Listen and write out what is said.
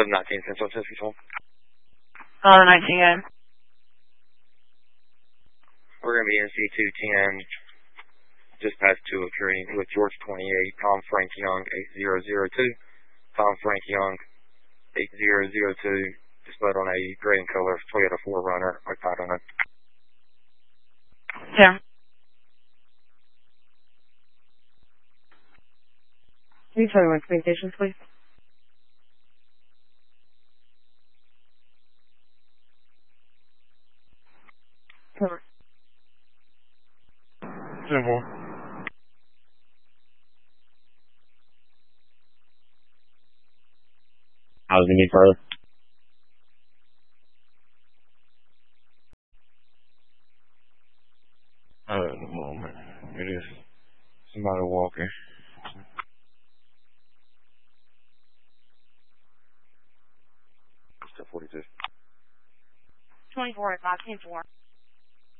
19 Central 10 19 a.m. We're going to be in C210, just past 2 occurring with George 28, Tom Frank Young 8002. Tom Frank Young 8002, displayed on a gray and color Toyota 4Runner, occupied on it. Yeah. Can you tell me my communications, please? Cover. 10-4. How's it need further? At the moment, it is somebody walking. 42. 24 at 5, 10-4.